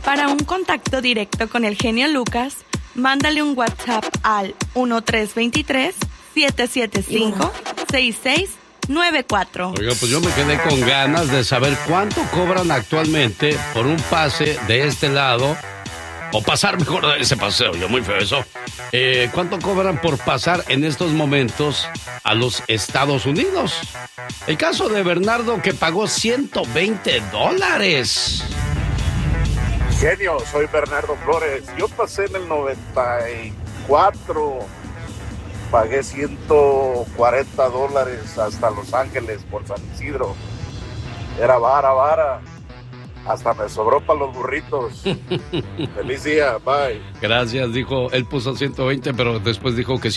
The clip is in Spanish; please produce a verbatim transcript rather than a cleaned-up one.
Para un contacto directo con el genio Lucas, mándale un WhatsApp al uno tres dos tres, siete siete cinco, seis seis nueve cuatro. Oiga, pues yo me quedé con ganas de saber cuánto cobran actualmente por un pase de este lado, o pasar mejor ese paseo, yo muy feo eso. Eh, ¿Cuánto cobran por pasar en estos momentos a los Estados Unidos? El caso de Bernardo, que pagó ciento veinte dólares. Genio, soy Bernardo Flores. Yo pasé en el noventa y cuatro, pagué ciento cuarenta dólares hasta Los Ángeles por San Isidro. Era vara, vara. Hasta me sobró para los burritos. Feliz día, bye. Gracias, dijo, él puso ciento veinte, pero después dijo que